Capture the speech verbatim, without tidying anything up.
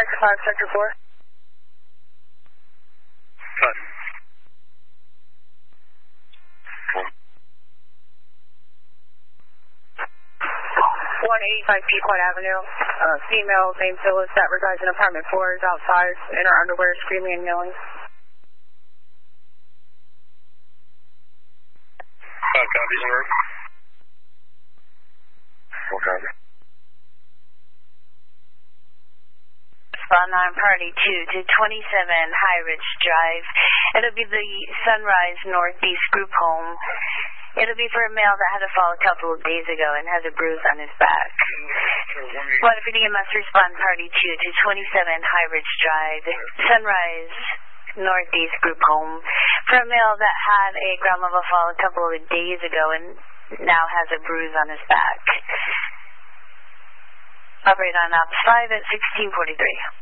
X five, Sector four. Cut. one eighty-five Pequot Avenue. Uh, female named Phyllis that resides in apartment four is outside in her underwear screaming and yelling. Uh, copy, sir. Okay. Spot nine, party two to twenty-seven High Ridge Drive. It'll be the Sunrise Northeast group home. It'll be for a male that had a fall a couple of days ago and has a bruise on his back. Waterford E M S respond party two to twenty-seven High Ridge Drive, Sunrise Northeast group home, for a male that had a ground level fall a couple of days ago and now has a bruise on his back. Operate on ops five at sixteen forty-three.